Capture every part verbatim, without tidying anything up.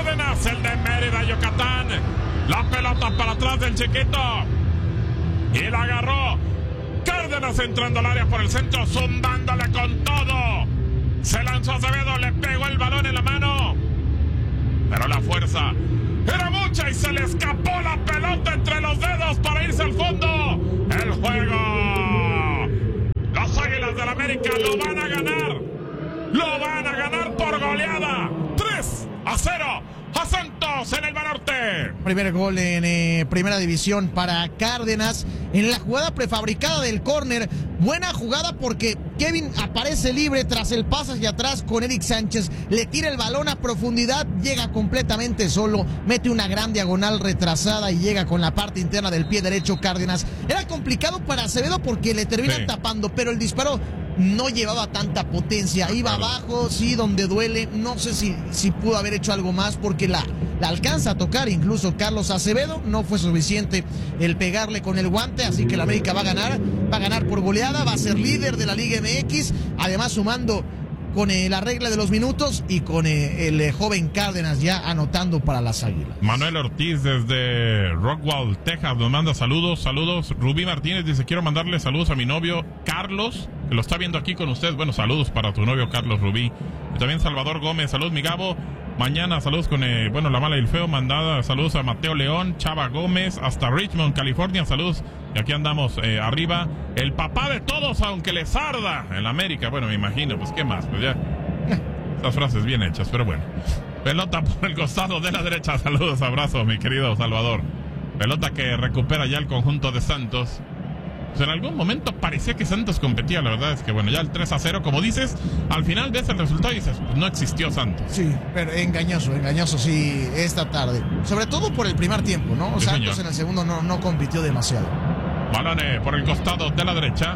Cárdenas, el de Mérida, Yucatán. La pelota para atrás del chiquito. Y la agarró. Cárdenas entrando al área por el centro, zumbándole con todo. Se lanzó Acevedo, le pegó el balón en la mano. Pero la fuerza era mucha y se le escapó la pelota entre los dedos para irse al fondo. El juego. Los Águilas del América lo van a ganar. Lo van a ganar por goleada. tres a cero a Santos en el Banorte. Primer gol en eh, primera división para Cárdenas en la jugada prefabricada del córner. Buena jugada porque Kevin aparece libre tras el pase hacia atrás con Eric Sánchez. Le tira el balón a profundidad, llega completamente solo, mete una gran diagonal retrasada y llega con la parte interna del pie derecho Cárdenas. Era complicado para Acevedo porque le terminan sí. tapando, pero el disparo no llevaba tanta potencia, iba abajo, sí, donde duele. No sé si, si pudo haber hecho algo más porque la, la alcanza a tocar incluso Carlos Acevedo. No fue suficiente el pegarle con el guante, así que la América va a ganar, va a ganar por goleada, va a ser líder de la Liga M X, además sumando con eh, la regla de los minutos y con eh, el eh, joven Cárdenas ya anotando para las Águilas. Manuel Ortiz desde Rockwall, Texas, nos manda saludos, saludos. Rubí Martínez dice, quiero mandarle saludos a mi novio Carlos, que lo está viendo aquí con usted. Bueno, saludos para tu novio Carlos Rubí. Y también Salvador Gómez, saludos mi Gabo. Mañana saludos con, eh, bueno, la mala y el feo, mandada saludos a Mateo León, Chava Gómez, hasta Richmond, California, saludos. Y aquí andamos eh, arriba, el papá de todos, aunque les arda en América. Bueno, me imagino, pues qué más, pues ya. Estas frases bien hechas, pero bueno. Pelota por el costado de la derecha, saludos, abrazos, mi querido Salvador. Pelota que recupera ya el conjunto de Santos. Pues en algún momento parecía que Santos competía, la verdad es que bueno, ya el tres a cero, como dices, al final ves el resultado y dices, pues no existió Santos. Sí, pero engañoso, engañoso sí, esta tarde. Sobre todo por el primer tiempo, ¿no? Sí, Santos señor. En el segundo no, no compitió demasiado. Balón eh, por el costado de la derecha.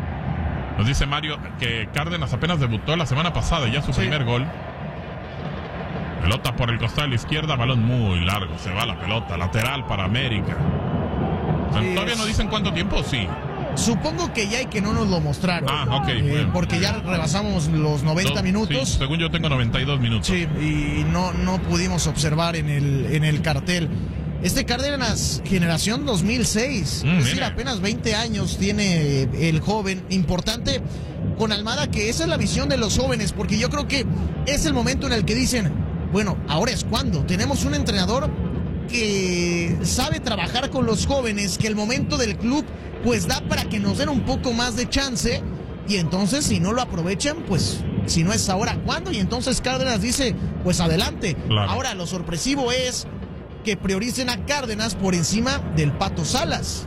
Nos dice Mario que Cárdenas apenas debutó la semana pasada, ya su sí. primer gol. Pelota por el costado de la izquierda, balón muy largo, se va la pelota, lateral para América. Sí, ¿todavía no dicen cuánto tiempo? Sí. Supongo que ya hay que no nos lo mostraron. Ah, ok. Eh, bueno. Porque ya rebasamos los noventa Dos, minutos. Sí, según yo tengo noventa y dos minutos. Sí, y no, no pudimos observar en el, en el cartel. Este Cárdenas, generación dos mil seis. Mm, es decir, apenas veinte años tiene el joven. Importante con Almada que esa es la visión de los jóvenes, porque yo creo que es el momento en el que dicen, bueno, ahora es cuando. Tenemos un entrenador que sabe trabajar con los jóvenes, que el momento del club pues da para que nos den un poco más de chance, y entonces si no lo aprovechan, pues si no es ahora, ¿cuándo? Y entonces Cárdenas dice, pues adelante. Claro. Ahora lo sorpresivo es que prioricen a Cárdenas por encima del Pato Salas.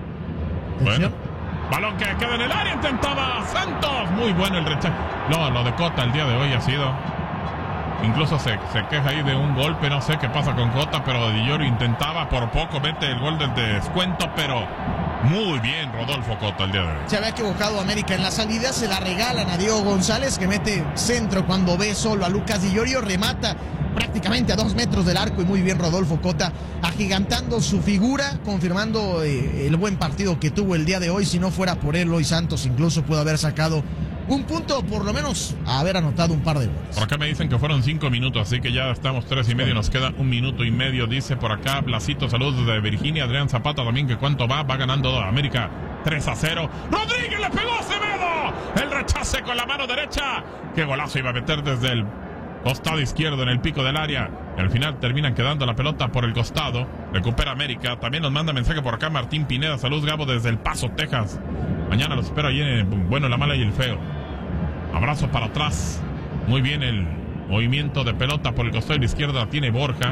Bueno, balón que queda en el área, intentaba Santos, muy bueno el rechazo. No, lo de Cota el día de hoy ha sido... Incluso se, se queja ahí de un golpe, no sé qué pasa con Cota, pero Di Llorio intentaba, por poco mete el gol del descuento, pero muy bien Rodolfo Cota el día de hoy. Se había equivocado América en la salida, se la regalan a Diego González, que mete centro cuando ve solo a Lucas Di Llorio, remata prácticamente a dos metros del arco y muy bien Rodolfo Cota, agigantando su figura, confirmando eh, el buen partido que tuvo el día de hoy. Si no fuera por él, hoy Santos incluso pudo haber sacado un punto, por lo menos haber anotado un par de goles. Por acá me dicen que fueron cinco minutos, así que ya estamos tres y medio, nos queda un minuto y medio, dice por acá Blasito, saludos desde Virginia, Adrián Zapata también, que cuánto va, va ganando América tres a cero. Rodríguez le pegó a Acevedo, el rechace con la mano derecha, qué golazo iba a meter desde el costado izquierdo en el pico del área, y al final terminan quedando la pelota por el costado, recupera América. También nos manda mensaje por acá Martín Pineda, saludos Gabo desde El Paso, Texas, mañana los espero ahí en, bueno, la mala y el feo. Abrazo para atrás. Muy bien el movimiento de pelota por el costado de la izquierda. Tiene Borja.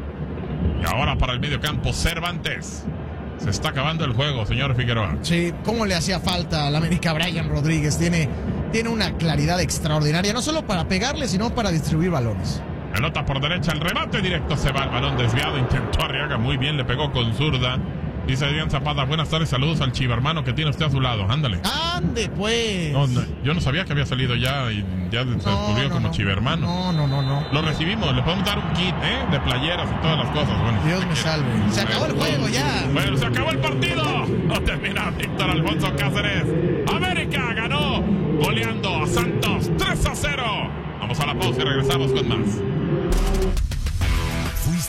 Y ahora para el medio campo Cervantes. Se está acabando el juego, señor Figueroa. Sí, cómo le hacía falta al América Brian Rodríguez. Tiene, tiene una claridad extraordinaria. No solo para pegarle, sino para distribuir balones. Pelota por derecha, el remate directo. Se va el balón desviado. Intentó Arriaga. Muy bien, le pegó con zurda. Dice Adrián Zapata, buenas tardes, saludos al chivermano que tiene usted a su lado, ándale. Ande pues. No, no, yo no sabía que había salido ya y ya se descubrió no, no, como no. chivermano. No, no, no, no. Lo recibimos, le podemos dar un kit, ¿eh? De playeras y todas las cosas. Bueno, Dios me salve. Se acabó el juego ya. Bueno, se acabó el partido. No termina Víctor Alfonso Cáceres. América ganó goleando a Santos tres a cero. Vamos a la pausa y regresamos con más.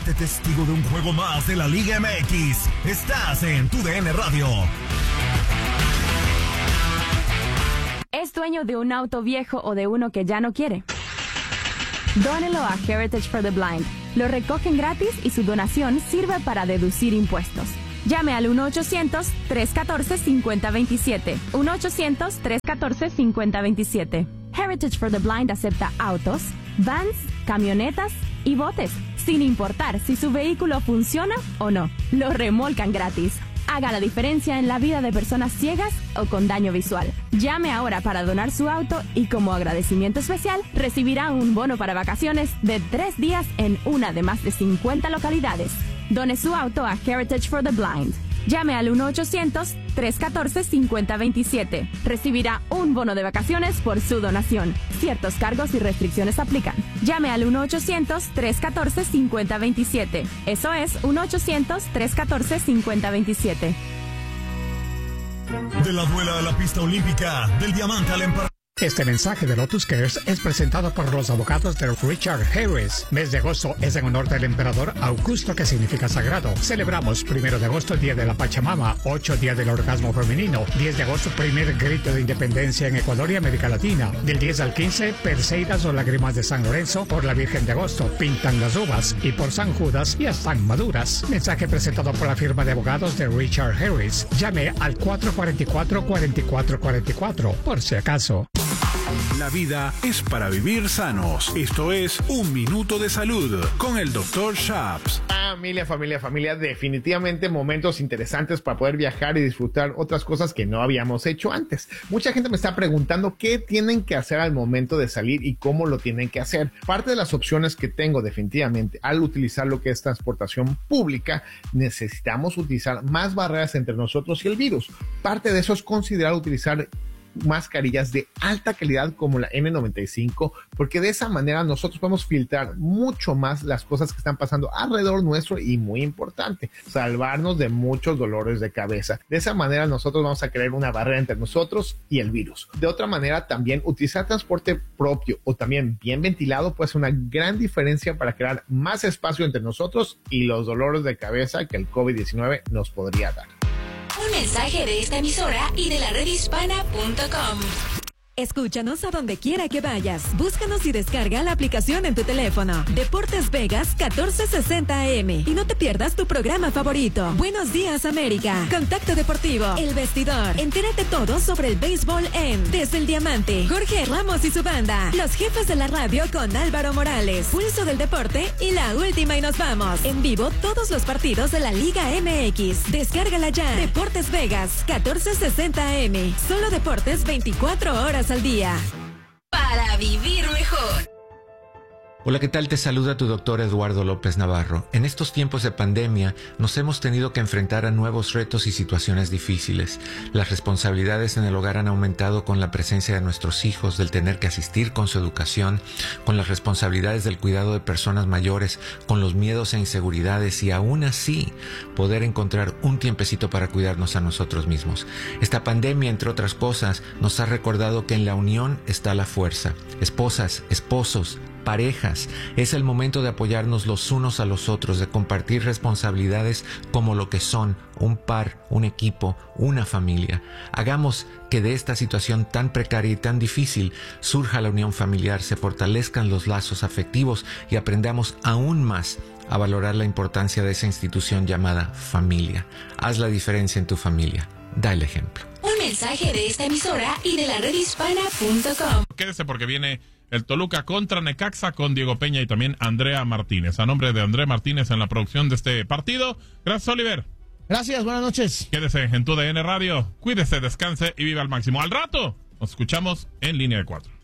Fuiste testigo de un juego más de la Liga M X. Estás en tu D N Radio. ¿Es dueño de un auto viejo o de uno que ya no quiere? Dónelo a Heritage for the Blind. Lo recogen gratis y su donación sirve para deducir impuestos. Llame al uno ochocientos, tres uno cuatro, cinco cero dos siete. uno ochocientos, tres uno cuatro, cinco cero dos siete. Heritage for the Blind acepta autos, vans, camionetas y botes, sin importar si su vehículo funciona o no. Lo remolcan gratis. Haga la diferencia en la vida de personas ciegas o con daño visual. Llame ahora para donar su auto y como agradecimiento especial recibirá un bono para vacaciones de tres días en una de más de cincuenta localidades. Done su auto a Heritage for the Blind. Llame al uno ochocientos, tres uno cuatro, cinco cero dos siete. Recibirá un bono de vacaciones por su donación. Ciertos cargos y restricciones aplican. Llame al uno ochocientos, tres uno cuatro, cinco cero dos siete. Eso es uno ochocientos, tres uno cuatro, cinco cero dos siete. De la duela a la pista olímpica, del diamante al emperador. Este mensaje de Lotus Cares es presentado por los abogados de Richard Harris. Mes de agosto es en honor del emperador Augusto, que significa sagrado. Celebramos primero de agosto, Día de la Pachamama, ocho Día del Orgasmo Femenino, diez de agosto, primer grito de independencia en Ecuador y América Latina. Del diez al quince, Perseidas o Lágrimas de San Lorenzo, por la Virgen de Agosto, pintan las uvas, y por San Judas ya están maduras. Mensaje presentado por la firma de abogados de Richard Harris. Llame al cuatro cuatro cuatro, cuatro cuatro cuatro cuatro, por si acaso. La vida es para vivir sanos. Esto es Un Minuto de Salud con el doctor Shaps. Familia, familia, familia, definitivamente momentos interesantes para poder viajar y disfrutar otras cosas que no habíamos hecho antes. Mucha gente me está preguntando qué tienen que hacer al momento de salir y cómo lo tienen que hacer. Parte de las opciones que tengo definitivamente al utilizar lo que es transportación pública, necesitamos utilizar más barreras entre nosotros y el virus. Parte de eso es considerar utilizar mascarillas de alta calidad como la N noventa y cinco, porque de esa manera nosotros podemos filtrar mucho más las cosas que están pasando alrededor nuestro y, muy importante, salvarnos de muchos dolores de cabeza. De esa manera nosotros vamos a crear una barrera entre nosotros y el virus. De otra manera, también utilizar transporte propio o también bien ventilado puede ser una gran diferencia para crear más espacio entre nosotros y los dolores de cabeza que el COVID diecinueve nos podría dar. Un mensaje de esta emisora y de la red hispana punto com. Escúchanos a donde quiera que vayas. Búscanos y descarga la aplicación en tu teléfono. Deportes Vegas catorce sesenta A M. Y no te pierdas tu programa favorito. Buenos días, América. Contacto Deportivo. El Vestidor. Entérate todo sobre el béisbol en Desde el Diamante. Jorge Ramos y su banda. Los jefes de la radio con Álvaro Morales. Pulso del Deporte y La Última y Nos Vamos. En vivo todos los partidos de la Liga M X. Descárgala ya. Deportes Vegas catorce sesenta A M. Solo deportes veinticuatro horas al día. Para vivir mejor. Hola, ¿qué tal? Te saluda tu doctor Eduardo López Navarro. En estos tiempos de pandemia nos hemos tenido que enfrentar a nuevos retos y situaciones difíciles. Las responsabilidades en el hogar han aumentado con la presencia de nuestros hijos, del tener que asistir con su educación, con las responsabilidades del cuidado de personas mayores, con los miedos e inseguridades y aún así poder encontrar un tiempecito para cuidarnos a nosotros mismos. Esta pandemia, entre otras cosas, nos ha recordado que en la unión está la fuerza. Esposas, esposos, parejas, es el momento de apoyarnos los unos a los otros, de compartir responsabilidades como lo que son, un par, un equipo, una familia. Hagamos que de esta situación tan precaria y tan difícil surja la unión familiar, se fortalezcan los lazos afectivos y aprendamos aún más a valorar la importancia de esa institución llamada familia. Haz la diferencia en tu familia. Da el ejemplo. Un mensaje de esta emisora y de la red hispana punto com. Quédese porque viene el Toluca contra Necaxa con Diego Peña y también Andrea Martínez. A nombre de Andrea Martínez en la producción de este partido. Gracias, Oliver. Gracias, buenas noches. Quédese en tu D N Radio. Cuídese, descanse y viva al máximo. Al rato nos escuchamos en Línea de Cuatro.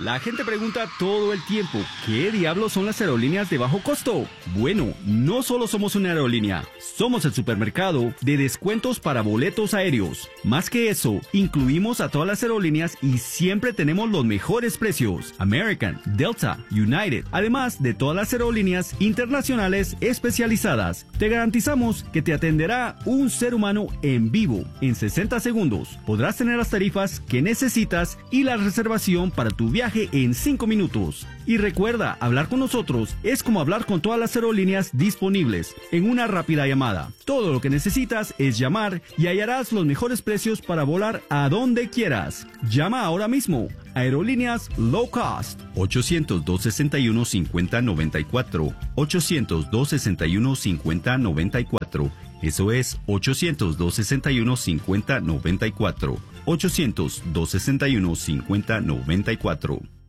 La gente pregunta todo el tiempo, ¿qué diablos son las aerolíneas de bajo costo? Bueno, no solo somos una aerolínea, somos el supermercado de descuentos para boletos aéreos. Más que eso, incluimos a todas las aerolíneas y siempre tenemos los mejores precios. American, Delta, United, además de todas las aerolíneas internacionales especializadas. Te garantizamos que te atenderá un ser humano en vivo. En sesenta segundos podrás tener las tarifas que necesitas y la reservación para tu viaje en cinco minutos. Y recuerda, hablar con nosotros es como hablar con todas las aerolíneas disponibles en una rápida llamada. Todo lo que necesitas es llamar y hallarás los mejores precios para volar a donde quieras. Llama ahora mismo. Aerolíneas Low Cost. ochocientos, dos sesenta y uno, cincuenta noventa y cuatro. ochocientos, dos sesenta y uno, cincuenta noventa y cuatro. Eso es ochocientos, dos sesenta y uno, cincuenta noventa y cuatro. ochocientos, dos sesenta y uno, cincuenta noventa y cuatro.